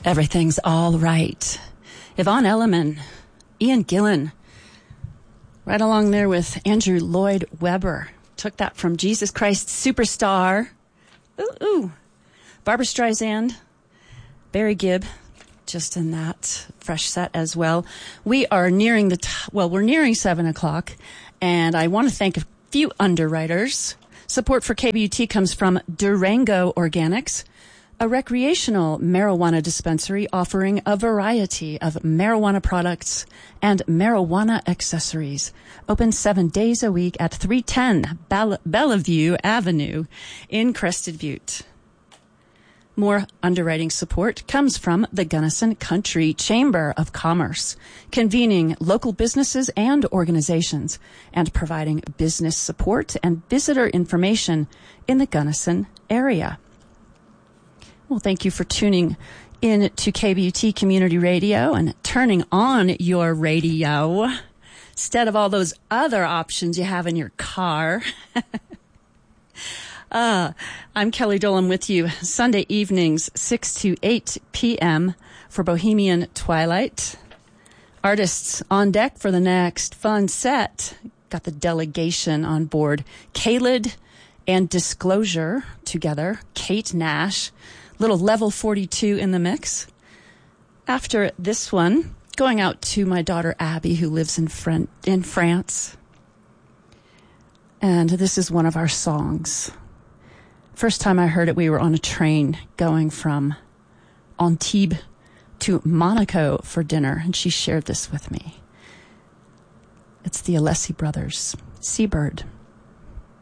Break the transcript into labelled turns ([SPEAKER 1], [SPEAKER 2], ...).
[SPEAKER 1] Everything's All Right. Yvonne Elliman, Ian Gillan, right along there with Andrew Lloyd Webber. Took that from Jesus Christ Superstar. Ooh. Barbra Streisand, Barry Gibb, just in that fresh set as well. We are nearing we're nearing 7 o'clock, and I want to thank a few underwriters. Support for KBUT comes from Durango Organics, a recreational marijuana dispensary offering a variety of marijuana products and marijuana accessories. Open 7 days a week at 310 Bellevue Avenue in Crested Butte. More underwriting support comes from the Gunnison Country Chamber of Commerce, convening local businesses and organizations and providing business support and visitor information in the Gunnison area. Well, thank you for tuning in to KBUT Community Radio and turning on your radio instead of all those other options you have in your car. I'm Kelly Dolan with you Sunday evenings, 6 to 8 p.m. for Bohemian Twilight. Artists on deck for the next fun set. Got the delegation on board. Kalid and Disclosure together. Kate Nash. Little Level 42 in the mix. After this one, going out to my daughter Abby, who lives in France. And this is one of our songs. First time I heard it, we were on a train going from Antibes to Monaco for dinner, and she shared this with me. It's the Alessi Brothers, Seabird.